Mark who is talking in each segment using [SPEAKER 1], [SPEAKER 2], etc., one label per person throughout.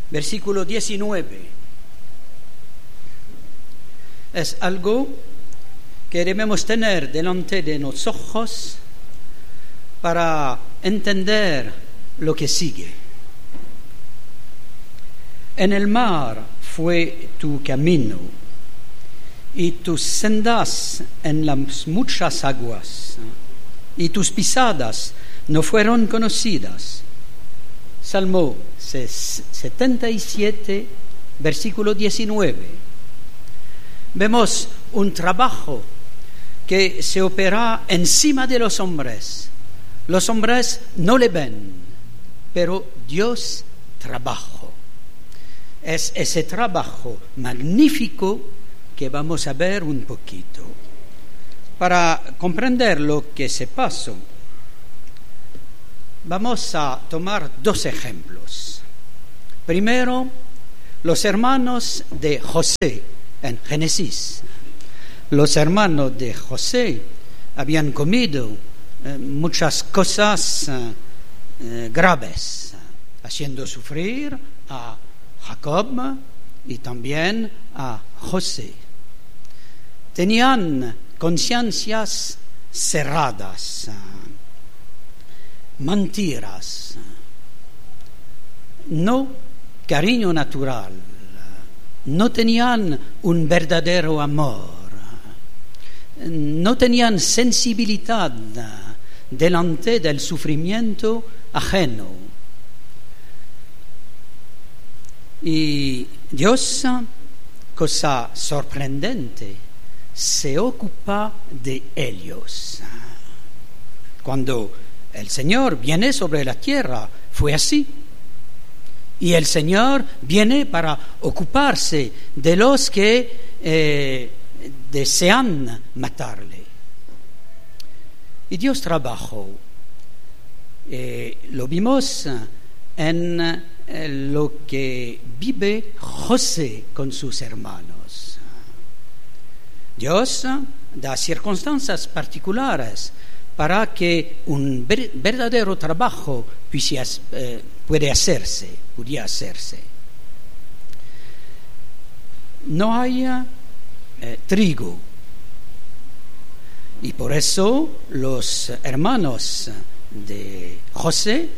[SPEAKER 1] versículo 19. Es algo que debemos tener delante de los ojos para entender lo que sigue. En el mar fue tu camino y tus sendas en las muchas aguas, y tus pisadas no fueron conocidas. Salmo 77, versículo 19. Vemos un trabajo que se opera encima de los hombres. Los hombres no le ven, pero Dios trabaja. Es ese trabajo magnífico que vamos a ver un poquito. Para comprender lo que se pasó, vamos a tomar dos ejemplos. Primero, los hermanos de José en Génesis. Los hermanos de José habían comido muchas cosas graves, haciendo sufrir a Jacob y también a José. Tenían conciencias cerradas, mentiras, no cariño natural, no tenían un verdadero amor, no tenían sensibilidad delante del sufrimiento ajeno. Y Dios, cosa sorprendente, se ocupa de ellos. Cuando el Señor viene sobre la tierra, fue así. Y el Señor viene para ocuparse de los que desean matarle. Y Dios trabajó. Lo vimos en lo que vive José con sus hermanos. Dios da circunstancias particulares para que un verdadero trabajo pudiera hacerse. No hay trigo, y por eso los hermanos de José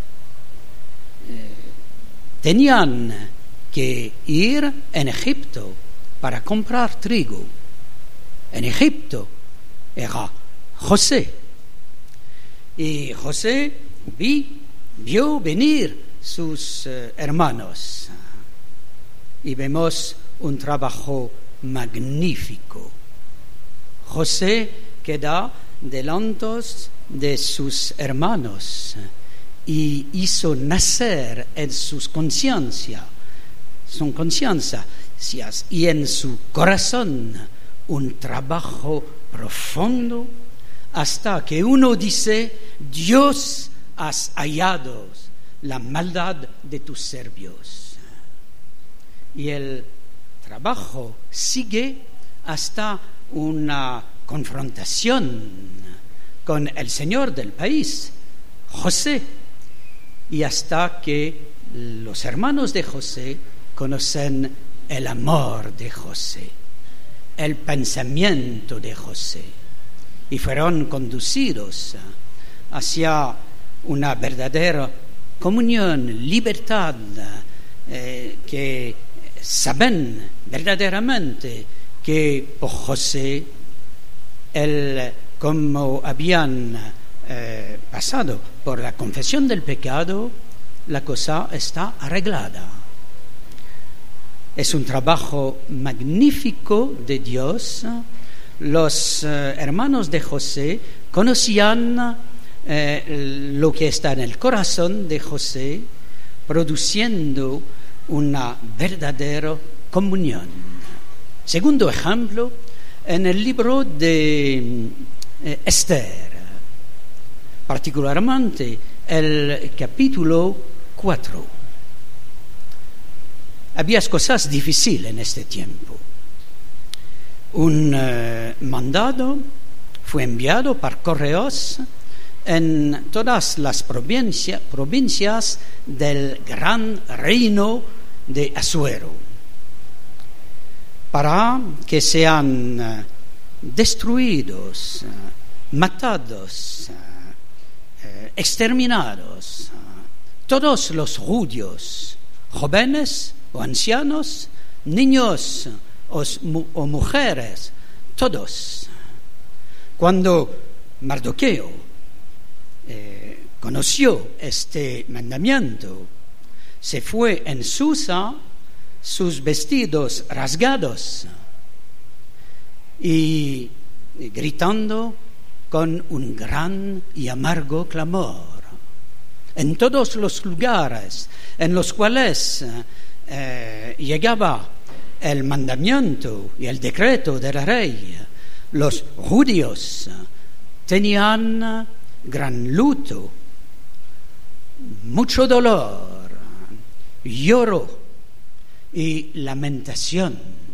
[SPEAKER 1] tenían que ir en Egipto para comprar trigo. En Egipto era José, y José vio venir sus hermanos, y vemos un trabajo magnífico. José queda delante de sus hermanos y hizo nacer en sus conciencias y en su corazón un trabajo profundo, hasta que uno dice: Dios, has hallado la maldad de tus siervos. Y el trabajo sigue hasta una confrontación con el señor del país, José, y hasta que los hermanos de José conocen el amor de José, el pensamiento de José, y fueron conducidos hacia una verdadera comunión, libertad, que saben verdaderamente que por José, como habían pasado por la confesión del pecado, la cosa está arreglada. Es un trabajo magnífico de Dios. Los hermanos de José conocían lo que está en el corazón de José, produciendo una verdadera comunión. Segundo ejemplo, en el libro de Esther, particularmente el capítulo 4. Había cosas difíciles en este tiempo. Un mandado fue enviado por correos en todas las provincias del gran reino de Asuero, para que sean destruidos, matados, exterminados todos los judíos, jóvenes o ancianos, niños o mujeres, todos. Cuando Mardoqueo conoció este mandamiento, se fue en Susa, sus vestidos rasgados, y gritando con un gran y amargo clamor. En todos los lugares en los cuales llegaba el mandamiento y el decreto del rey, los judíos tenían gran luto, mucho dolor, lloro y lamentación.